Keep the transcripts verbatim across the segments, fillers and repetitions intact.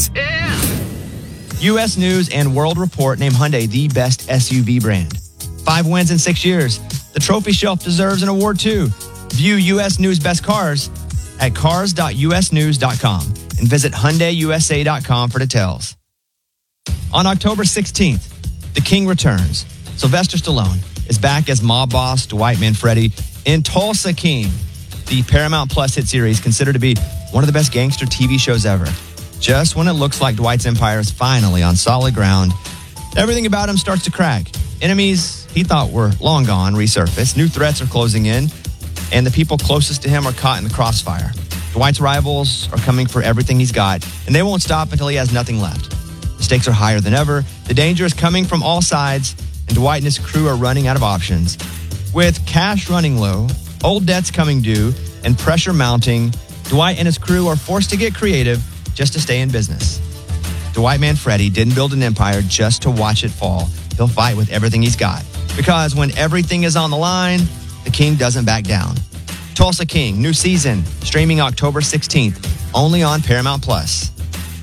U S News and World Report named Hyundai the best S U V brand. Five wins in six years. The trophy shelf deserves an award too. View U S News Best Cars at cars dot u s news dot com and visit hyundai u s a dot com for details. On October sixteenth, The King returns. Sylvester Stallone is back as mob boss Dwight Manfredi in Tulsa King, the Paramount Plus hit series considered to be one of the best gangster T V shows ever. Just when it looks like Dwight's empire is finally on solid ground, everything about him starts to crack. Enemies he thought were long gone resurface. New threats are closing in, and the people closest to him are caught in the crossfire. Dwight's rivals are coming for everything he's got, and they won't stop until he has nothing left. The stakes are higher than ever. The danger is coming from all sides, and Dwight and his crew are running out of options. With cash running low, old debts coming due, and pressure mounting, Dwight and his crew are forced to get creative just to stay in business. Dwight Manfredi didn't build an empire just to watch it fall. He'll fight with everything he's got. Because when everything is on the line, the King doesn't back down. Tulsa King, new season, streaming October sixteenth, only on Paramount Plus.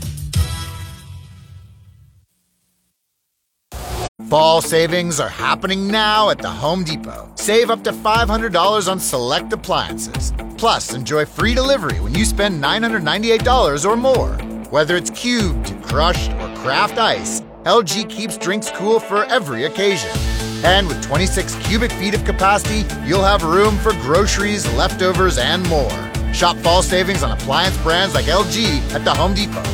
Fall savings are happening now at the Home Depot. Save up to five hundred dollars on select appliances. Plus, enjoy free delivery when you spend nine hundred ninety-eight dollars or more. Whether it's cubed, crushed, or craft ice, L G keeps drinks cool for every occasion. And with twenty-six cubic feet of capacity, you'll have room for groceries, leftovers, and more. Shop fall savings on appliance brands like L G at the Home Depot.